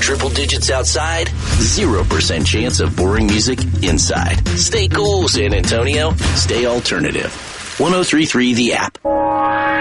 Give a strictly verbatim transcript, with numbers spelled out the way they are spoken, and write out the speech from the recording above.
Triple digits outside, zero percent chance of boring music inside. Stay cool, San Antonio. Stay alternative. one oh three point three The App.